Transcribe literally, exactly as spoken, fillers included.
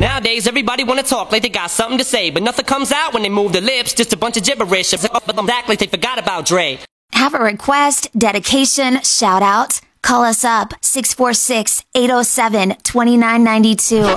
Nowadays, everybody wanna talk like they got something to say, but nothing comes out when they move their lips, just a bunch of gibberish. But them act like they forgot about Dre. Have a request, dedication, shout out? Call us up six four six, eight oh seven, two nine nine two.